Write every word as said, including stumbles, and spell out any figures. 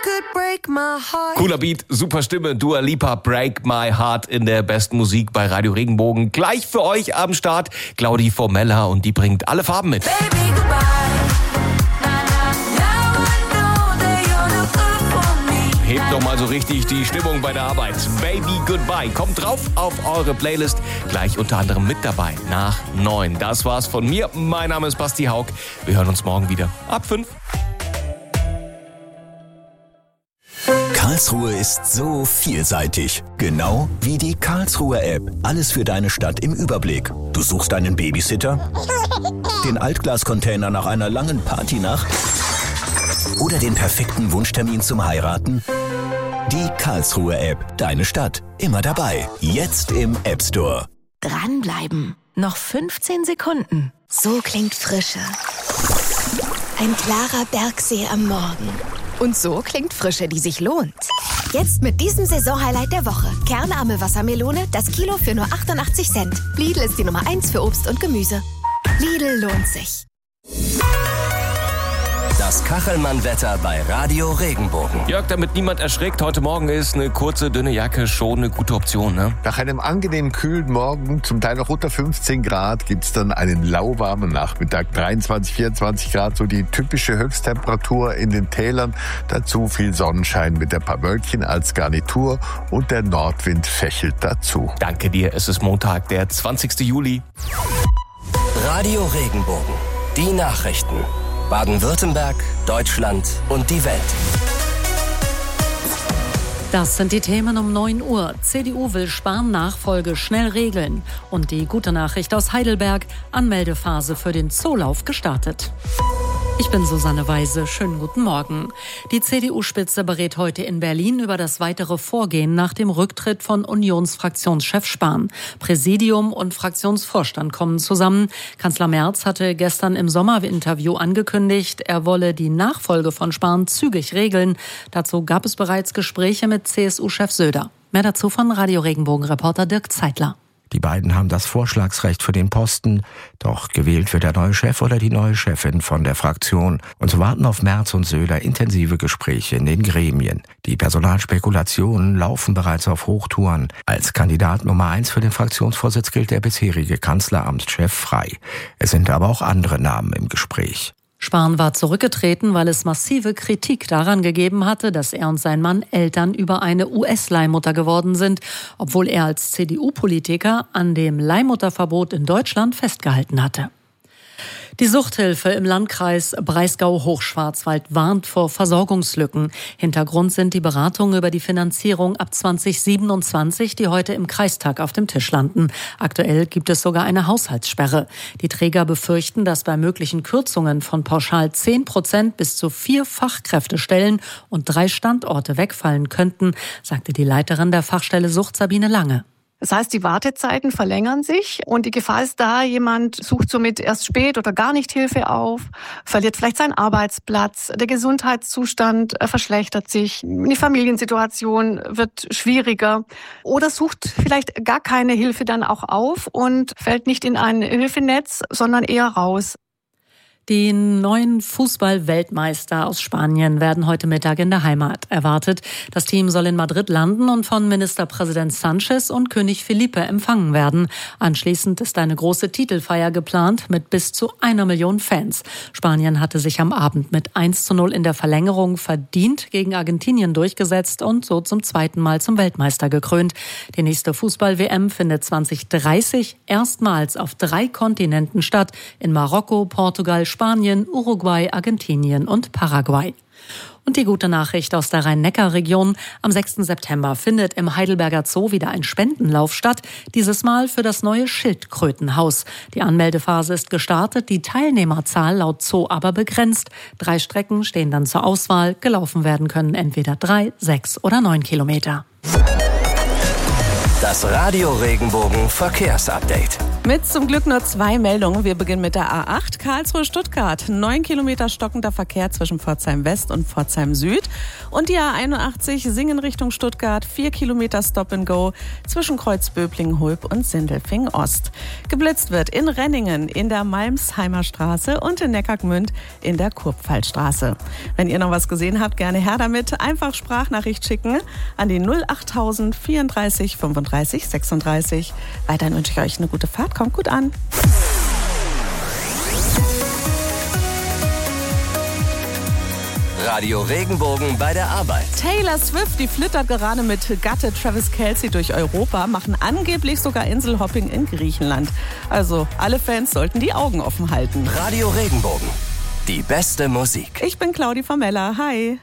Cooler Beat, super Stimme, Dua Lipa, Break My Heart in der besten Musik bei Radio Regenbogen. Gleich für euch am Start Claudi Formella und die bringt alle Farben mit. Baby, goodbye. Hebt doch mal so richtig die Stimmung bei der Arbeit. Baby Goodbye kommt drauf auf eure Playlist. Gleich unter anderem mit dabei nach neun. Das war's von mir. Mein Name ist Basti Haug. Wir hören uns morgen wieder ab fünf. Karlsruhe ist so vielseitig. Genau wie die Karlsruher App. Alles für deine Stadt im Überblick. Du suchst einen Babysitter? Den Altglascontainer nach einer langen Partynacht? Oder den perfekten Wunschtermin zum Heiraten? Die Karlsruher App. Deine Stadt. Immer dabei. Jetzt im App Store. Dranbleiben. Noch fünfzehn Sekunden. So klingt Frische. Ein klarer Bergsee am Morgen. Und so klingt Frische, die sich lohnt. Jetzt mit diesem Saisonhighlight der Woche. Kernarme Wassermelone, das Kilo für nur achtundachtzig Cent. Lidl ist die Nummer eins für Obst und Gemüse. Lidl lohnt sich. Das Kachelmann-Wetter bei Radio Regenbogen. Jörg, damit niemand erschreckt, heute Morgen ist eine kurze, dünne Jacke schon eine gute Option, ne? Nach einem angenehm kühlen Morgen, zum Teil noch unter fünfzehn Grad, gibt's dann einen lauwarmen Nachmittag. dreiundzwanzig, vierundzwanzig Grad, so die typische Höchsttemperatur in den Tälern. Dazu viel Sonnenschein mit ein paar Wölkchen als Garnitur und der Nordwind fächelt dazu. Danke dir, es ist Montag, der zwanzigsten Juli. Radio Regenbogen. Die Nachrichten. Baden-Württemberg, Deutschland und die Welt. Das sind die Themen um neun Uhr. C D U will Spahn-Nachfolge schnell regeln. Und die gute Nachricht aus Heidelberg, Anmeldephase für den Zoolauf gestartet. Ich bin Susanne Weise. Schönen guten Morgen. Die C D U-Spitze berät heute in Berlin über das weitere Vorgehen nach dem Rücktritt von Unionsfraktionschef Spahn. Präsidium und Fraktionsvorstand kommen zusammen. Kanzler Merz hatte gestern im Sommerinterview angekündigt, er wolle die Nachfolge von Spahn zügig regeln. Dazu gab es bereits Gespräche mit C S U-Chef Söder. Mehr dazu von Radio Regenbogen-Reporter Dirk Zeitler. Die beiden haben das Vorschlagsrecht für den Posten, doch gewählt wird der neue Chef oder die neue Chefin von der Fraktion. Und so warten auf Merz und Söder intensive Gespräche in den Gremien. Die Personalspekulationen laufen bereits auf Hochtouren. Als Kandidat Nummer eins für den Fraktionsvorsitz gilt der bisherige Kanzleramtschef Frey. Es sind aber auch andere Namen im Gespräch. Spahn war zurückgetreten, weil es massive Kritik daran gegeben hatte, dass er und sein Mann Eltern über eine U S-Leihmutter geworden sind, obwohl er als C D U-Politiker an dem Leihmutterverbot in Deutschland festgehalten hatte. Die Suchthilfe im Landkreis Breisgau-Hochschwarzwald warnt vor Versorgungslücken. Hintergrund sind die Beratungen über die Finanzierung ab zwanzig siebenundzwanzig, die heute im Kreistag auf dem Tisch landen. Aktuell gibt es sogar eine Haushaltssperre. Die Träger befürchten, dass bei möglichen Kürzungen von pauschal zehn Prozent bis zu vier Fachkräftestellen und drei Standorte wegfallen könnten, sagte die Leiterin der Fachstelle Sucht Sabine Lange. Das heißt, die Wartezeiten verlängern sich und die Gefahr ist da, jemand sucht somit erst spät oder gar nicht Hilfe auf, verliert vielleicht seinen Arbeitsplatz, der Gesundheitszustand verschlechtert sich, die Familiensituation wird schwieriger oder sucht vielleicht gar keine Hilfe dann auch auf und fällt nicht in ein Hilfenetz, sondern eher raus. Die neuen Fußball-Weltmeister aus Spanien werden heute Mittag in der Heimat erwartet. Das Team soll in Madrid landen und von Ministerpräsident Sánchez und König Felipe empfangen werden. Anschließend ist eine große Titelfeier geplant mit bis zu einer Million Fans. Spanien hatte sich am Abend mit eins zu null in der Verlängerung verdient gegen Argentinien durchgesetzt und so zum zweiten Mal zum Weltmeister gekrönt. Die nächste Fußball-W M findet zwanzig dreißig erstmals auf drei Kontinenten statt: in Marokko, Portugal, Spanien, Uruguay, Argentinien und Paraguay. Und die gute Nachricht aus der Rhein-Neckar-Region: Am sechsten September findet im Heidelberger Zoo wieder ein Spendenlauf statt, dieses Mal für das neue Schildkrötenhaus. Die Anmeldephase ist gestartet, die Teilnehmerzahl laut Zoo aber begrenzt. Drei Strecken stehen dann zur Auswahl, gelaufen werden können entweder drei, sechs oder neun Kilometer. Das Radio Regenbogen Verkehrsupdate. Mit zum Glück nur zwei Meldungen. Wir beginnen mit der A acht, Karlsruhe-Stuttgart. Neun Kilometer stockender Verkehr zwischen Pforzheim West und Pforzheim Süd. Und die A einundachtzig, Singen Richtung Stuttgart. Vier Kilometer Stop and Go zwischen Kreuzböblingen, Hulb und Sindelfingen Ost. Geblitzt wird in Renningen, in der Malmsheimer Straße und in Neckargmünd in der Kurpfalzstraße. Wenn ihr noch was gesehen habt, gerne her damit. Einfach Sprachnachricht schicken an die null achttausend vierunddreißig fünfunddreißig sechsunddreißig. Weiterhin wünsche ich euch eine gute Fahrt. Kommt gut an. Radio Regenbogen bei der Arbeit. Taylor Swift, die flittert gerade mit Gatte Travis Kelce durch Europa, machen angeblich sogar Inselhopping in Griechenland. Also alle Fans sollten die Augen offen halten. Radio Regenbogen, die beste Musik. Ich bin Claudi Formella. Hi.